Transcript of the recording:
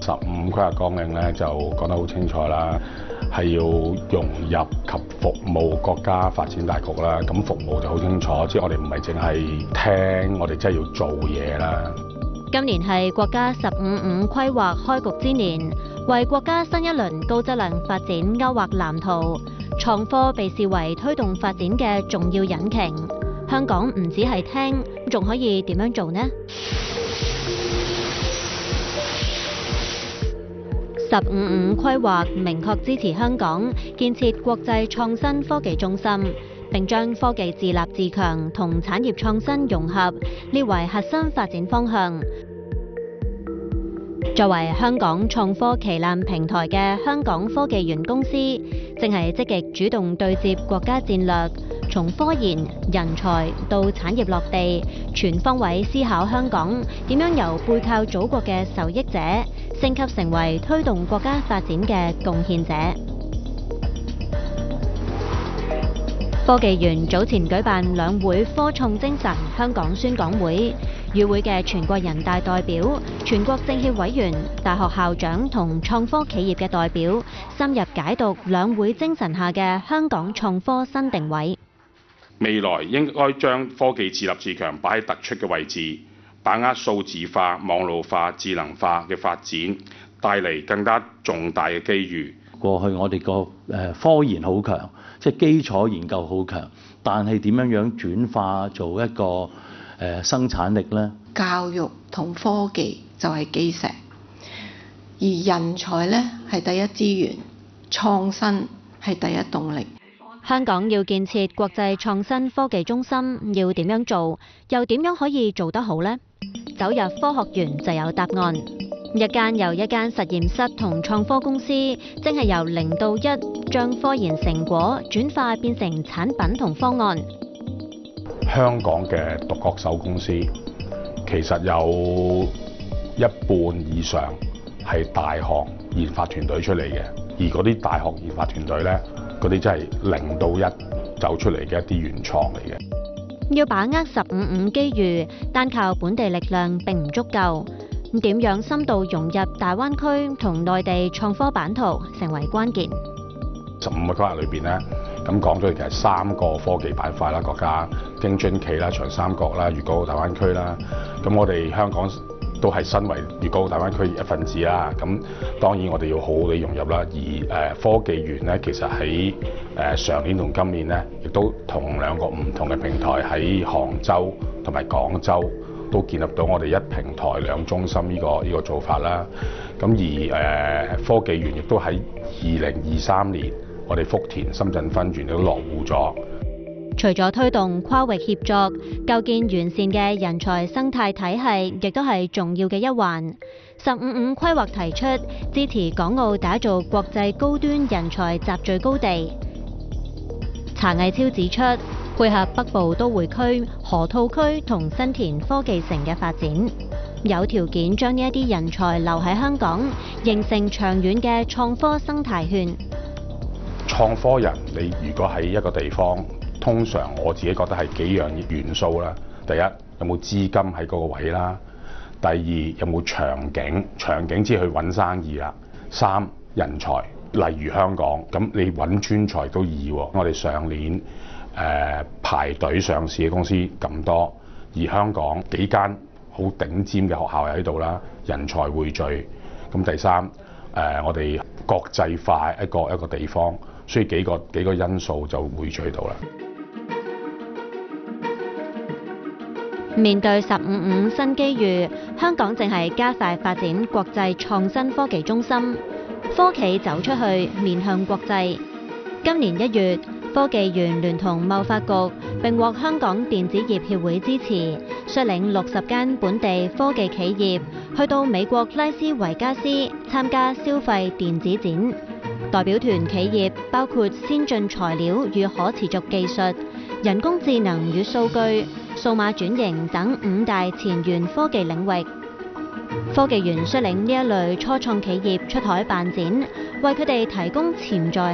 15規劃綱領咧就講得好清楚啦，係要融入及服務國家發展大局啦。咁服務就好清楚，即係我哋唔係淨係聽，我哋真係要做嘢啦。 今年係國家15/5規劃開局之年，為國家新一輪高質量發展勾畫藍圖。創科被視為推動發展嘅重要引擎。香港唔只係聽，仲可以點樣做呢？15/5規劃明確支持香港建設國際創新科技中心，並將科技自立自強同產業創新融合列為核心發展方向。作為香港創科旗艦平台嘅香港科技園公司，正係積極主動對接國家戰略，從科研、人才到產業落地，全方位思考香港點樣由背靠祖國嘅受益者，升級成為推動國家發展嘅貢獻者。科技園早前舉辦兩會科創精神香港宣講會，與會嘅全國人大代表、全國政協委員、大學校長同創科企業嘅代表，深入解讀兩會精神下嘅香港創科新定位。 未來應該將科技自立自強擺喺突出嘅位置，把握數字化、網絡化、智能化嘅發展，帶嚟更加重大嘅機遇。 過去我哋個科研好強，即係基礎研究好強，但係點樣轉化做一個生產力呢？ 教育同科技就係基石，而人才呢係第一資源，創新係第一動力。 香港要建設國際創新科技中心，要點樣做？又點樣可以做得好呢？走入科學園就有答案。一間又一間實驗室同創科公司，正係由0到1將科研成果轉化變成產品同方案。 香港嘅獨角獸公司其實有一半以上係大學研發團隊出嚟嘅，而嗰啲大學研發團隊呢，嗰啲真係0到1走出嚟嘅一啲原創嚟嘅。 要把握15/5機遇，單靠本地力量並唔足夠。點樣深度融入大灣區同內地創科版圖，成為關鍵。 15個規劃裏邊呢，咁講咗其實3個科技板塊啦，國家京津冀啦、長三角啦、粵港澳大灣區啦。咁我哋香港都係身為粵港澳大灣區一份子啦。咁當然我哋要好好地融入啦。而科技園呢，其實喺上年同今年呢，亦都同2個唔同嘅平台喺杭州同埋廣州，都建立到我哋一平台2中心呢個做法啦。咁而科技園亦都喺2023年，我哋福田、深圳分園都落戶咗。 除咗推動跨域協作，構建完善嘅人才生態體系，亦都係重要嘅一環。15/5規劃提出支持港澳打造國際高端人才集聚高地。查毅超指出，配合北部都會區、河套區同新田科技城嘅發展，有條件將呢一啲人才留喺香港，形成長遠嘅創科生態圈。 創科人，你如果喺一個地方，通常我自己覺得係幾樣元素啦。第一，有冇資金喺嗰個位啦？第二，有冇場景？場景即係去揾生意啦。3，人才，例如香港，咁你揾專才都易喎。我哋上年排隊上市嘅公司咁多，而香港幾間好頂尖嘅學校喺度啦，人才匯聚。咁第3，我哋國際化一個地方，所以幾個因素就匯聚到啦。 面對15/5新機遇，香港正係加快發展國際創新科技中心，科企走出去，面向國際。今年1月，科技園聯同貿發局並獲香港電子業協會支持，率領60間本地科技企業去到美國拉斯維加斯參加消費電子展。代表團企業包括先進材料與可持續技術、人工智能與數據、數碼轉型等5大前沿科技領域。科技園率領呢一類初創企業出海辦展，為佢哋提供潛在